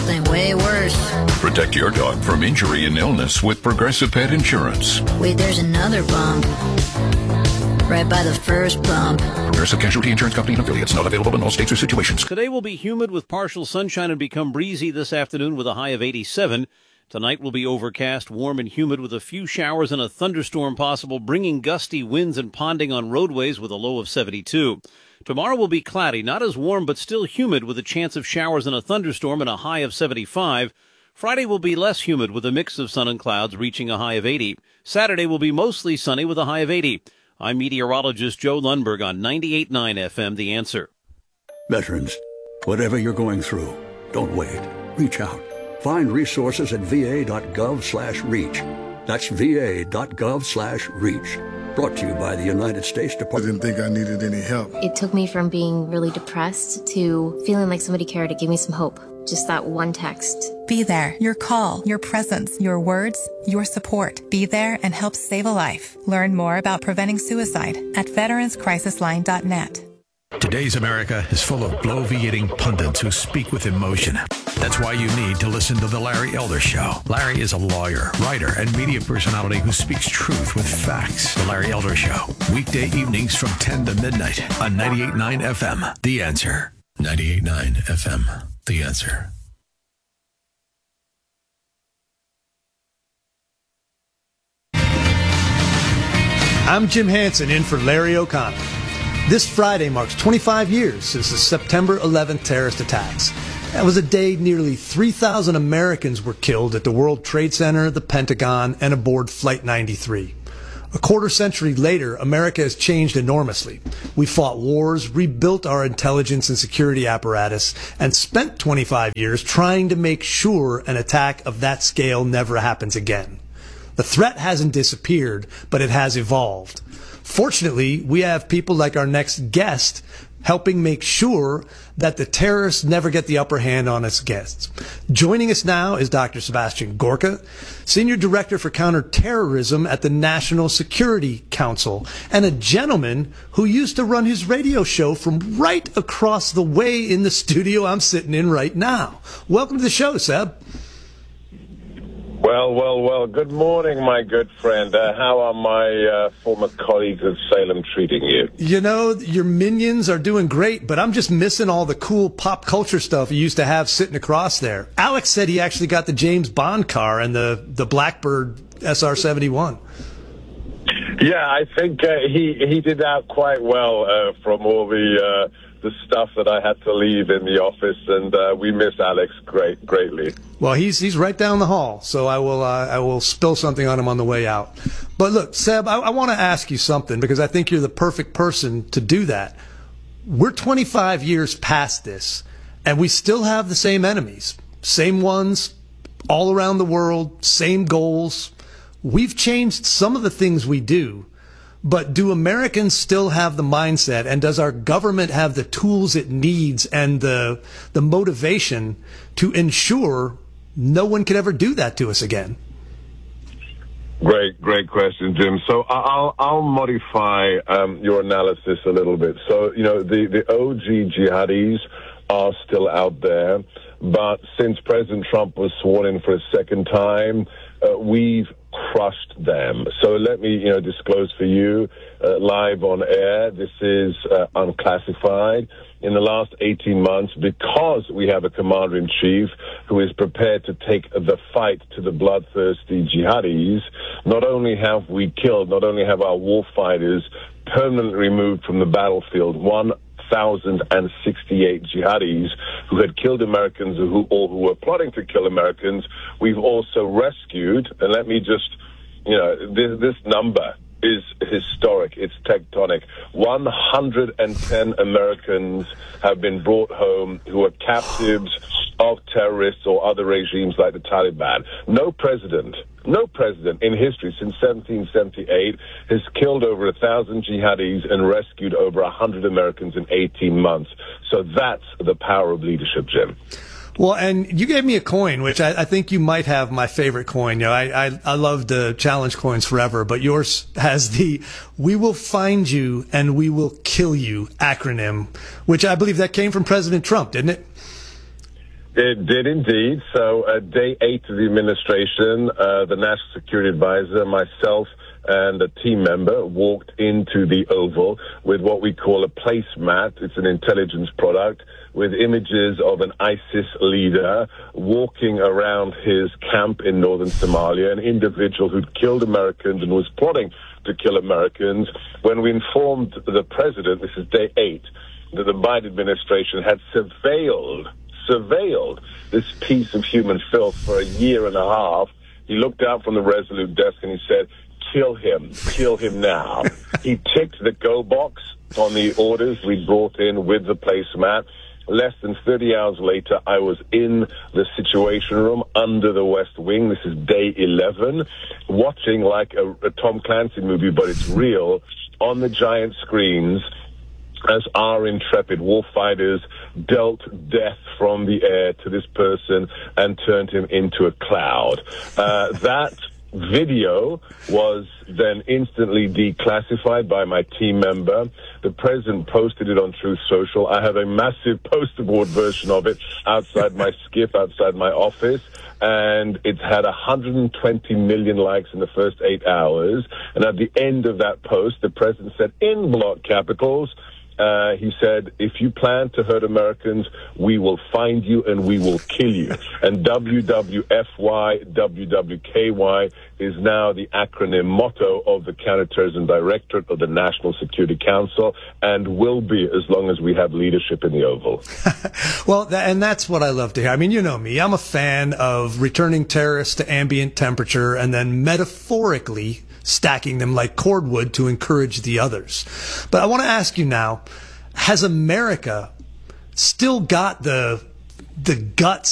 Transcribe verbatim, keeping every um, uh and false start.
something way worse. Protect your dog from injury and illness with Progressive Pet Insurance. Wait, there's another bump. Right by the first bump. Progressive Casualty Insurance Company and affiliates. Not available in all states or situations. Today will be humid with partial sunshine and become breezy this afternoon with a high of eighty-seven. Tonight will be overcast, warm and humid with a few showers and a thunderstorm possible, bringing gusty winds and ponding on roadways with a low of seventy-two. Tomorrow will be cloudy, not as warm but still humid with a chance of showers and a thunderstorm and a high of seventy-five. Friday will be less humid with a mix of sun and clouds reaching a high of eighty. Saturday will be mostly sunny with a high of eighty. I'm meteorologist Joe Lundberg on ninety-eight point nine F M, The Answer. Veterans, whatever you're going through, don't wait. Reach out. Find resources at va.gov slash reach. That's va.gov slash reach. Brought to you by the United States Department. I didn't think I needed any help. It took me from being really depressed to feeling like somebody cared to give me some hope. Just that one text. Be there. Your call, your presence, your words, your support. Be there and help save a life. Learn more about preventing suicide at veterans crisis line dot net. Today's America is full of bloviating pundits who speak with emotion. That's why you need to listen to The Larry Elder Show. Larry is a lawyer, writer, and media personality who speaks truth with facts. The Larry Elder Show. Weekday evenings from ten to midnight on ninety-eight point nine F M. The Answer. ninety-eight point nine F M. The Answer. I'm Jim Hansen in for Larry O'Connor. This Friday marks twenty-five years since the September eleventh terrorist attacks. That was a day nearly three thousand Americans were killed at the World Trade Center, the Pentagon, and aboard Flight ninety-three. A quarter century later, America has changed enormously. We fought wars, rebuilt our intelligence and security apparatus, and spent twenty-five years trying to make sure an attack of that scale never happens again. The threat hasn't disappeared, but it has evolved. Fortunately, we have people like our next guest helping make sure that the terrorists never get the upper hand on its guests. Joining us now is Doctor Sebastian Gorka, Senior Director for Counterterrorism at the National Security Council, and a gentleman who used to run his radio show from right across the way in the studio I'm sitting in right now. Welcome to the show, Seb. Well, well, well, good morning, my good friend. Uh, how are my uh, former colleagues at Salem treating you? You know, your minions are doing great, but I'm just missing all the cool pop culture stuff you used to have sitting across there. Alex said he actually got the James Bond car and the, the Blackbird S R seventy-one. Yeah, I think uh, he, he did out quite well uh, from all the... Uh, the stuff that I had to leave in the office, and uh, we miss Alex great, greatly. Well, he's he's right down the hall, so I will uh, I will spill something on him on the way out. But look, Seb, I, I want to ask you something because I think you're the perfect person to do that. We're twenty-five years past this, and we still have the same enemies, same ones, all around the world, same goals. We've changed some of the things we do. But do Americans still have the mindset, and does our government have the tools it needs and the the motivation to ensure no one could ever do that to us again? Great, great question, Jim. So I'll I'll modify um, your analysis a little bit. So, you know, the, the O G jihadis are still out there, but since President Trump was sworn in for a second time, uh, we've crushed them. So let me, you know, disclose for you uh, live on air. This is uh, unclassified. In the last eighteen months, because we have a commander-in-chief who is prepared to take the fight to the bloodthirsty jihadis, not only have we killed, not only have our war fighters permanently removed from the battlefield, one thousand sixty-eight jihadis who had killed Americans who, or who were plotting to kill Americans, we've also rescued, and let me just, you know, this, this number is historic. It's tectonic. one hundred ten Americans have been brought home who are captives of terrorists or other regimes like the Taliban. No president, no president in history since seventeen seventy-eight has killed over a thousand jihadis and rescued over a hundred Americans in eighteen months. So that's the power of leadership, Jim. Well, and you gave me a coin, which I, I think you might have my favorite coin. You know, I, I, I love the challenge coins forever, but yours has the "We will find you and we will kill you" acronym, which I believe that came from President Trump, didn't it? It did indeed. So uh, day eight of the administration, uh, the National Security Advisor, myself, and a team member walked into the Oval with what we call a placemat. It's an intelligence product with images of an ISIS leader walking around his camp in northern Somalia, an individual who'd killed Americans and was plotting to kill Americans. When we informed the president, this is day eight, that the Biden administration had surveilled, surveilled this piece of human filth for a year and a half, he looked out from the Resolute desk and he said, kill him, kill him now. He ticked the go box on the orders we brought in with the placemat. Less than thirty hours later, I was in the Situation Room under the West Wing. This is day eleven, watching like a, a Tom Clancy movie, but it's real, on the giant screens as our intrepid warfighters dealt death from the air to this person and turned him into a cloud. Uh, that video was then instantly declassified by my team member. The president posted it on Truth Social. I have a massive poster board version of it outside my skiff, outside my office, and it's had one hundred twenty million likes in the first eight hours. And at the end of that post, the president said in block capitals, Uh, he said, if you plan to hurt Americans, we will find you and we will kill you. And W W F Y, W W K Y is now the acronym motto of the Counterterrorism Directorate of the National Security Council and will be as long as we have leadership in the Oval. Well, th- and that's what I love to hear. I mean, you know me. I'm a fan of returning terrorists to ambient temperature and then metaphorically stacking them like cordwood to encourage the others. But I want to ask you now, has America still got the the guts